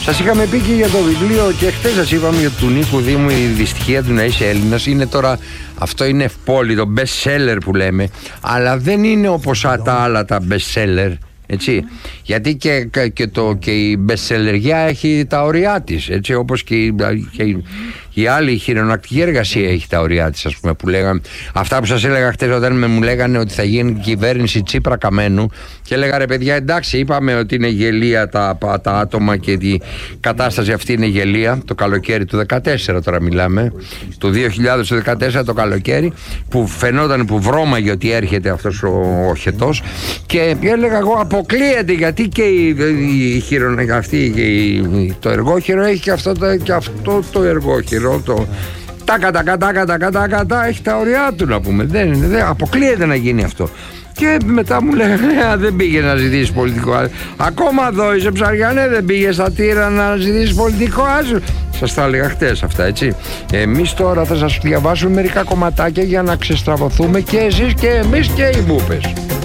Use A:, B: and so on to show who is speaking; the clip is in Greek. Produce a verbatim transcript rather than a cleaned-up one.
A: Σας είχαμε πει και για το βιβλίο και χτες σας είπαμε για του Νίκου Δήμου η δυστυχία του να είσαι Έλληνας. Είναι τώρα, αυτό είναι ευπόλυτο, best seller που λέμε, αλλά δεν είναι όπως τα άλλα τα best seller. Έτσι, γιατί και, και, το, και η bestsellerιά έχει τα ωριά της, έτσι, όπως και η, και η, η άλλη η χειρονακτική εργασία έχει τα ωριά της, ας πούμε, που λέγαμε αυτά που σας έλεγα χτες όταν με μου λέγανε ότι θα γίνει κυβέρνηση Τσίπρα Καμένου και έλεγα ρε παιδιά, εντάξει, είπαμε ότι είναι γελία τα, τα άτομα και η κατάσταση αυτή είναι γελία. Το καλοκαίρι του δεκατέσσερα τώρα μιλάμε, του δύο χιλιάδες δεκατέσσερα το καλοκαίρι, που φαινόταν που βρώμαγε ότι έρχεται αυτός ο, ο χετός, και έλεγα εγώ αποκλείεται, γιατί και η, η, η χειρο, αυτή, και η, το εργόχειρο έχει και αυτό, το, και αυτό το εργόχειρο, το τάκα τάκα τάκα τάκα τάκα τάκα, έχει τα ωριά του, να πούμε. Δεν, δεν αποκλείεται να γίνει αυτό. Και μετά μου λέγανε δεν πήγε να ζητήσει πολιτικό άσυλο. Ακόμα εδώ είσαι Ψαριανέ, δεν πήγε στα Τύρα να ζητήσει πολιτικό άσυλο. Σας τα έλεγα χτες αυτά, έτσι. Εμείς τώρα θα σας διαβάσουμε μερικά κομματάκια για να ξεστραβωθούμε και εσείς και εμείς και οι μπούπες.